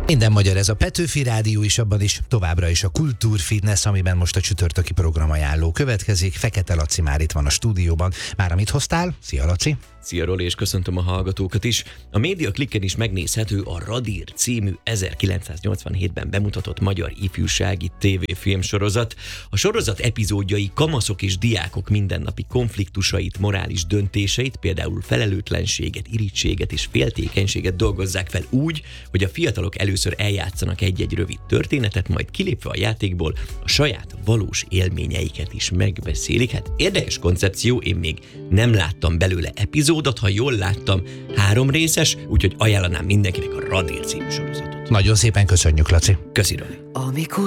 Minden magyar, ez a Petőfi Rádió is, abban is továbbra is a Kultúrfitness, amiben most a csütörtöki programajánló következik. Fekete Laci már itt van a stúdióban. Már amit hoztál? Szia, Laci! Szia, Roli, és köszöntöm a hallgatókat is. A Média Klikken is megnézhető a Radír című 1987-ben bemutatott magyar ifjúsági tévéfilm sorozat. A sorozat epizódjai kamaszok és diákok mindennapi konfliktusait, morális döntéseit, például felelőtlenséget, irítséget és féltékenységet dolgozzák fel úgy, hogy a fiatalok először eljátszanak egy-egy rövid történetet, majd kilépve a játékból a saját valós élményeiket is megbeszélik. Hát érdekes koncepció, én még nem láttam belőle epizódot, ha jól láttam, 3 részes, úgyhogy ajánlanám mindenkinek a Radír című sorozatot. Nagyon szépen köszönjük, Laci! Köszi, Roli! Amikor